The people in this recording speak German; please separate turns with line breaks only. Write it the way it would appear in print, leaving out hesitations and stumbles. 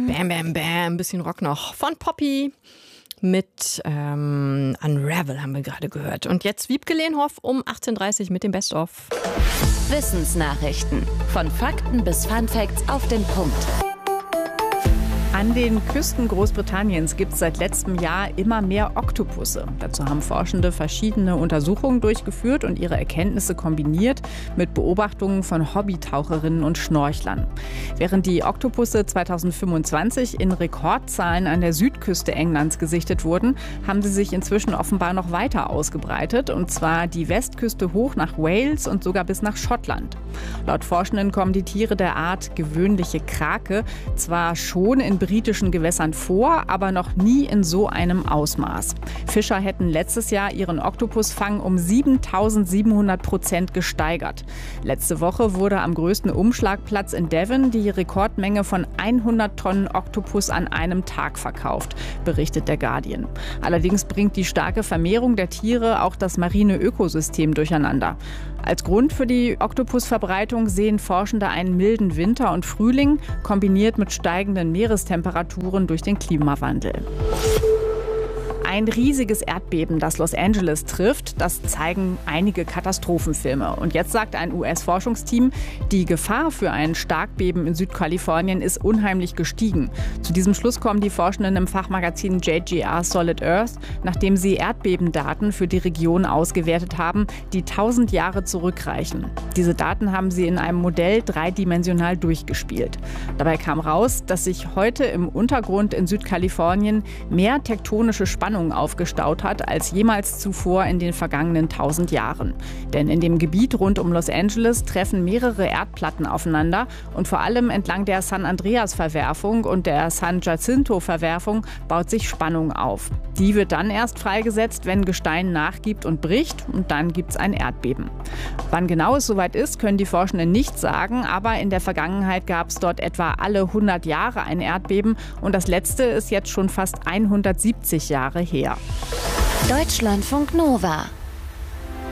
Bam, bam, bam. Ein bisschen Rock noch von Poppy mit Unravel haben wir gerade gehört. Und jetzt Wiebke Lehnhoff um 18:30 Uhr mit dem Best-of.
Wissensnachrichten. Von Fakten bis Funfacts auf den Punkt.
An den Küsten Großbritanniens gibt es seit letztem Jahr immer mehr Oktopusse. Dazu haben Forschende verschiedene Untersuchungen durchgeführt und ihre Erkenntnisse kombiniert mit Beobachtungen von Hobbytaucherinnen und Schnorchlern. Während die Oktopusse 2025 in Rekordzahlen an der Südküste Englands gesichtet wurden, haben sie sich inzwischen offenbar noch weiter ausgebreitet, und zwar die Westküste hoch nach Wales und sogar bis nach Schottland. Laut Forschenden kommen die Tiere der Art Gewöhnliche Krake zwar schon in britischen Gewässern vor, aber noch nie in so einem Ausmaß. Fischer hätten letztes Jahr ihren Oktopusfang um 7.700% gesteigert. Letzte Woche wurde am größten Umschlagplatz in Devon die Rekordmenge von 100 Tonnen Oktopus an einem Tag verkauft, berichtet der Guardian. Allerdings bringt die starke Vermehrung der Tiere auch das marine Ökosystem durcheinander. Als Grund für die Oktopusverbreitung sehen Forschende einen milden Winter und Frühling, kombiniert mit steigenden Meerestemperaturen durch den Klimawandel. Ein riesiges Erdbeben, das Los Angeles trifft, das zeigen einige Katastrophenfilme. Und jetzt sagt ein US-Forschungsteam, die Gefahr für ein Starkbeben in Südkalifornien ist unheimlich gestiegen. Zu diesem Schluss kommen die Forschenden im Fachmagazin JGR Solid Earth, nachdem sie Erdbebendaten für die Region ausgewertet haben, die 1000 Jahre zurückreichen. Diese Daten haben sie in einem Modell dreidimensional durchgespielt. Dabei kam raus, dass sich heute im Untergrund in Südkalifornien mehr tektonische Spannung aufgestaut hat als jemals zuvor in den vergangenen 1000 Jahren. Denn in dem Gebiet rund um Los Angeles treffen mehrere Erdplatten aufeinander und vor allem entlang der San Andreas-Verwerfung und der San Jacinto-Verwerfung baut sich Spannung auf. Die wird dann erst freigesetzt, wenn Gestein nachgibt und bricht, und dann gibt es ein Erdbeben. Wann genau es soweit ist, können die Forschenden nicht sagen, aber in der Vergangenheit gab es dort etwa alle 100 Jahre ein Erdbeben und das letzte ist jetzt schon fast 170 Jahre her.
Deutschlandfunk Nova